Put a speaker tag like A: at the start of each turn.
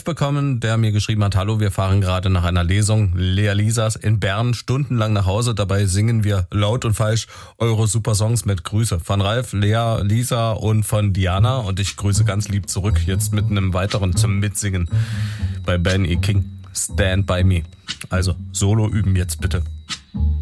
A: Ralf bekommen, der mir geschrieben hat, hallo, wir fahren gerade nach einer Lesung Lea Lisas in Bern stundenlang nach Hause. Dabei singen wir laut und falsch eure super Songs mit Grüße von Ralf, Lea, Lisa und von Diana. Und ich grüße ganz lieb zurück, jetzt mit einem weiteren zum Mitsingen bei Ben E. King, Stand By Me. Also Solo üben jetzt bitte.